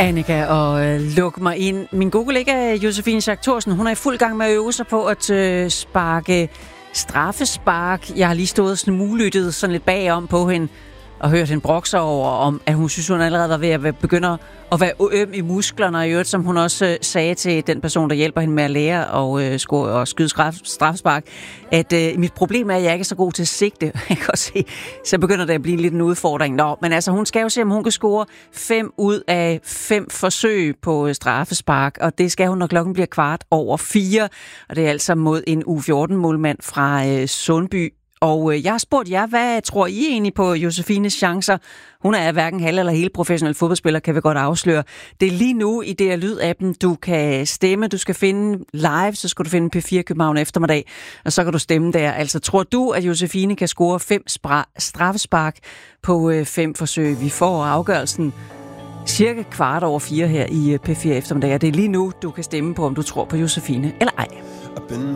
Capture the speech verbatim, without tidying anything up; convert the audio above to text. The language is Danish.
Annika, og øh, luk mig ind. Min gode kollega Josefine Schack Thorsen, hun er i fuld gang med at øve sig på at øh, sparke straffespark. Jeg har lige stået og smuglyttet sådan lidt bagom på hende og hørt hende brokse over, om at hun synes, hun allerede var ved at begynde at være øm i musklerne, og i øvrigt, som hun også øh, sagde til den person, der hjælper hende med at lære og, øh, score, og skyde straffespark, at øh, mit problem er, at jeg ikke er så god til at sigte. Jeg kan også se, så begynder det at blive lidt en udfordring. Nå, men altså, hun skal jo se, om hun kan score fem ud af fem forsøg på straffespark, og det skal hun, når klokken bliver kvart over fire, og det er altså mod en U fjorten-målmand fra øh, Sundby. Og øh, jeg har spurgt jer, hvad tror I egentlig på Josefines chancer? Hun er hverken halv eller hele professionel fodboldspiller, kan vi godt afsløre. Det er lige nu i D R Lyd-appen, du kan stemme. Du skal finde live, så skal du finde P fire København eftermiddag, og så kan du stemme der. Altså, tror du, at Josefine kan score fem spra- straffespark på øh, fem forsøg? Vi får afgørelsen cirka kvart over fire her i øh, P fire eftermiddag, og det er lige nu, du kan stemme på, om du tror på Josefine eller ej.